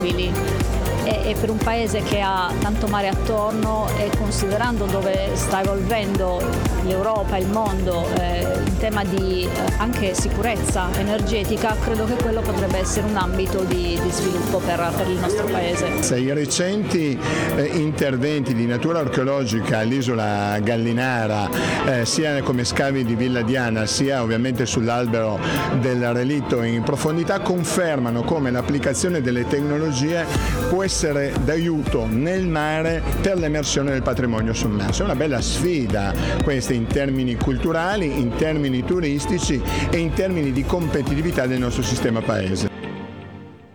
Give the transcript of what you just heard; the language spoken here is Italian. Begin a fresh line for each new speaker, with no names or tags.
E per un paese che ha tanto mare attorno e considerando dove sta evolvendo l'Europa e il mondo in tema di anche sicurezza energetica, credo che quello potrebbe essere un ambito di sviluppo per il nostro paese.
I recenti interventi di natura archeologica all'isola Gallinara, sia come scavi di Villa Diana, sia ovviamente sull'albero del relitto in profondità, confermano come l'applicazione delle tecnologie può essere d'aiuto nel mare per l'emersione del patrimonio sommerso. È una bella sfida questa in termini culturali, in termini turistici e in termini di competitività del nostro sistema paese.